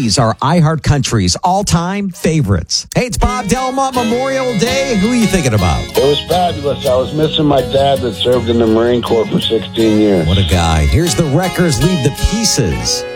These are iHeart Country's all-time favorites. Hey, it's Bob Delma, Memorial Day. Who are you thinking about? It was fabulous. I was missing my dad that served in the Marine Corps for 16 years. What a guy. Here's the Wreckers Leave the Pieces.